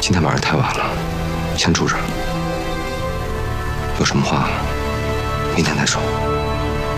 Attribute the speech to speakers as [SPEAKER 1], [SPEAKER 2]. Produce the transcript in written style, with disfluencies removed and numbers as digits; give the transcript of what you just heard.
[SPEAKER 1] 今天晚上太晚了，先住这儿。有什么话，明天再说。